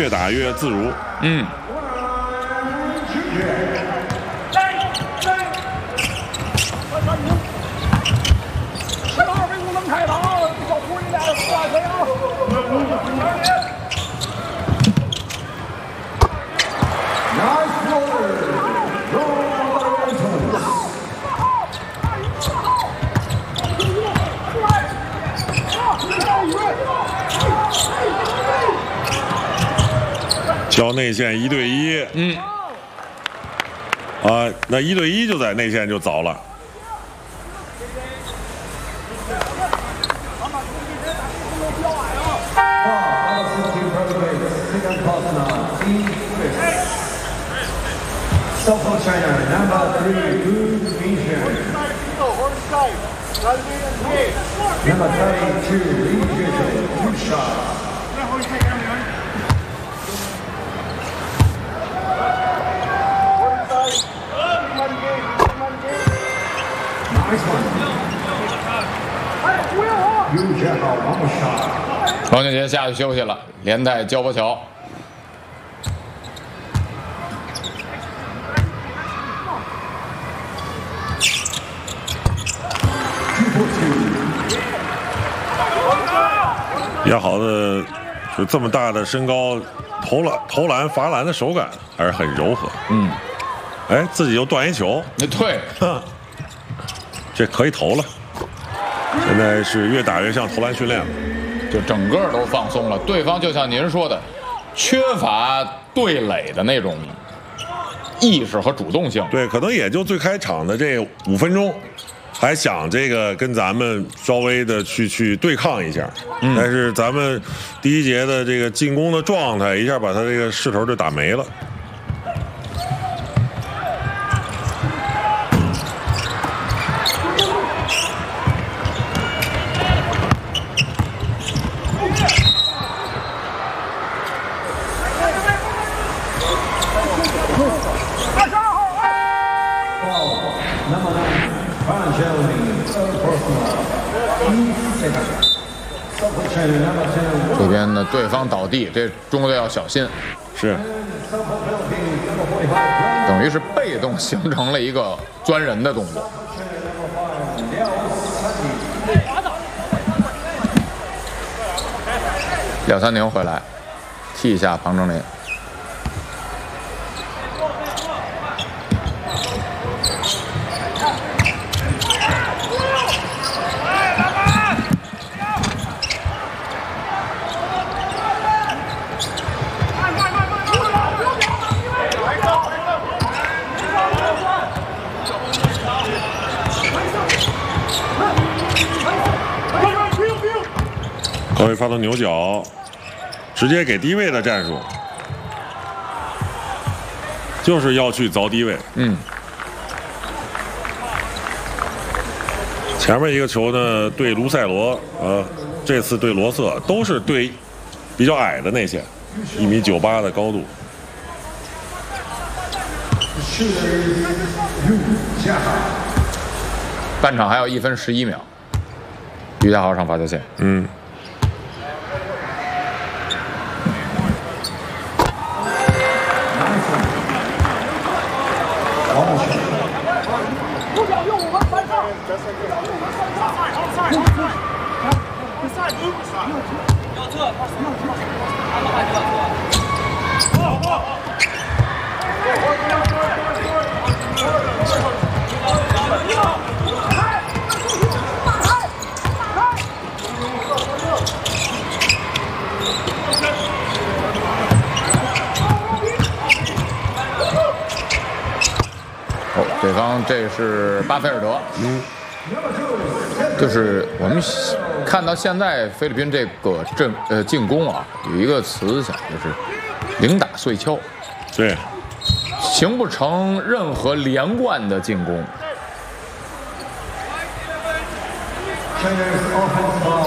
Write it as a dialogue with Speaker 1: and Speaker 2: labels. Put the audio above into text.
Speaker 1: 越打越自如。
Speaker 2: 嗯。
Speaker 1: 交内线1对1，那1对1就在内线就凿了。
Speaker 3: South China, number 3, Gu Minxian. Number 32, Li Juezhen, good shot. Nice one. Yu Jiahao, one more shot.
Speaker 2: 王俊杰下去休息了，连带交波球。
Speaker 1: 比较好的，就这么大的身高，投篮罚篮的手感还是很柔和。哎，自己又断一球，
Speaker 2: 对，
Speaker 1: 这可以投了。现在是越打越像投篮训练了，
Speaker 2: 就整个都放松了。对方就像您说的，缺乏对垒的那种意识和主动性。
Speaker 1: 对，可能也就最开场的这5分钟。还想这个跟咱们稍微的去对抗一下，但是咱们第一节的这个进攻的状态一下把他这个势头就打没了。
Speaker 2: 这边呢，对方倒地，这中国队要小心。
Speaker 1: 是，
Speaker 2: 等于是被动形成了一个钻人的动作。廖三宁回来，替一下庞正林。
Speaker 1: 高位发动牛角，直接给低位的战术，就是要去凿低位。前面一个球呢，对卢塞罗，这次对罗瑟都是对比较矮的内线，1.98米的高度。
Speaker 2: 半场还有1分11秒，于家豪上罚球线。对方这是巴菲尔德，就是我们看到现在菲律宾这个进攻啊，有一个词想就是零打碎敲，
Speaker 1: 对，
Speaker 2: 形不成任何连贯的进攻。